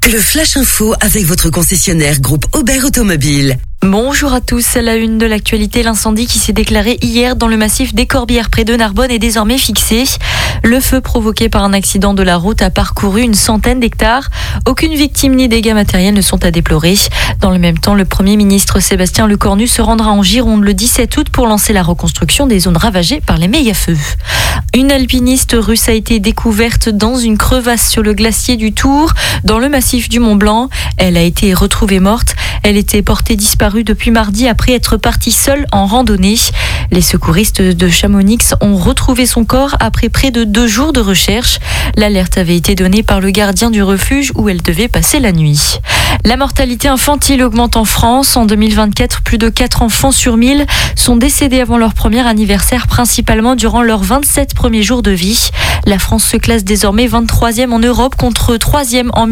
Le Flash Info avec votre concessionnaire groupe Aubert Automobile. Bonjour à tous. À la une de l'actualité, l'incendie qui s'est déclaré hier dans le massif des Corbières près de Narbonne est désormais fixé. Le feu provoqué par un accident de la route a parcouru une centaine d'hectares. Aucune victime ni dégâts matériels ne sont à déplorer. Dans le même temps, le Premier ministre Sébastien Lecornu se rendra en Gironde le 17 août pour lancer la reconstruction des zones ravagées par les méga-feux. Une alpiniste russe a été découverte dans une crevasse sur le glacier du Tour, dans le massif du Mont-Blanc. Elle a été retrouvée morte. Elle était portée disparue depuis mardi après être partie seule en randonnée. Les secouristes de Chamonix ont retrouvé son corps après près de 2 jours de recherche. L'alerte avait été donnée par le gardien du refuge où elle devait passer la nuit. La mortalité infantile augmente en France. En 2024, plus de 4 enfants sur 1000 sont décédés avant leur premier anniversaire, principalement durant leurs 27 premiers jours de vie. La France se classe désormais 23e en Europe contre 3e en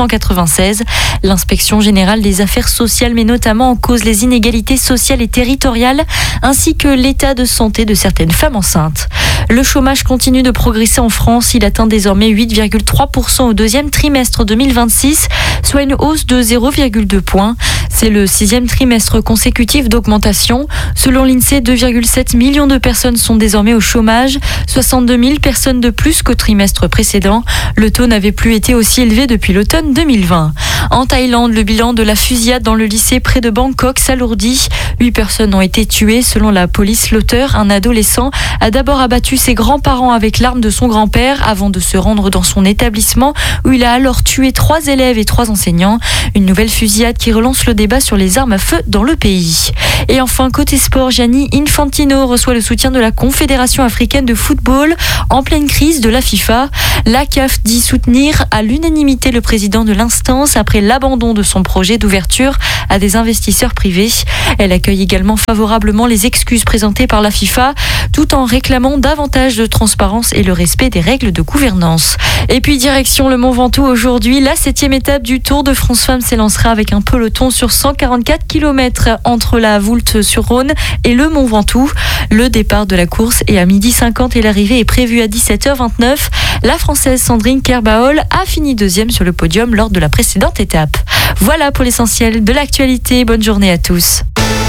1996. L'inspection générale des affaires sociales met notamment en cause les inégalités sociales et territoriales, ainsi que l'état de santé de certaines femmes enceintes. Le chômage continue de progresser en France. Il atteint désormais 8,3% au deuxième trimestre 2026, soit une hausse de 0,2 points. C'est le 6e trimestre consécutif d'augmentation. Selon l'INSEE, 2,7 millions de personnes sont désormais au chômage, 62 000 personnes de plus qu'au trimestre précédent. Le taux n'avait plus été aussi élevé depuis l'automne 2020. En Thaïlande, le bilan de la fusillade dans le lycée près de Bangkok s'alourdit. 8 personnes ont été tuées. Selon la police, l'auteur, un adolescent, a d'abord abattu ses grands-parents avec l'arme de son grand-père avant de se rendre dans son établissement où il a alors tué 3 élèves et 3 enseignants. Une nouvelle fusillade qui relance le débat sur les armes à feu dans le pays. Et enfin, côté sport, Gianni Infantino reçoit le soutien de la Confédération africaine de football en pleine crise de la FIFA. La CAF dit soutenir à l'unanimité le président de l'instance après l'abandon de son projet d'ouverture à des investisseurs privés. Elle accueille également favorablement les excuses présentées par la FIFA, tout en réclamant davantage de transparence et le respect des règles de gouvernance. Et puis direction le Mont Ventoux aujourd'hui, la 7e étape du Tour de France Femmes s'élancera avec un peloton sur 144 km entre la Voulte-sur-Rhône et le Mont Ventoux. Le départ de la course est à 12h50 et l'arrivée est prévue à 17h29. La Française Sandrine Kerbaol a fini 2e sur le podium lors de la précédente étape. Voilà pour l'essentiel de l'actualité. Bonne journée à tous.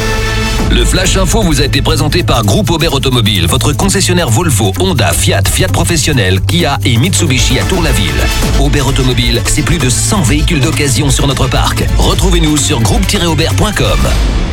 Le Flash Info vous a été présenté par Groupe Aubert Automobile, votre concessionnaire Volvo, Honda, Fiat, Fiat Professionnel, Kia et Mitsubishi à Tour-la-Ville. Aubert Automobile, c'est plus de 100 véhicules d'occasion sur notre parc. Retrouvez-nous sur groupe-aubert.com.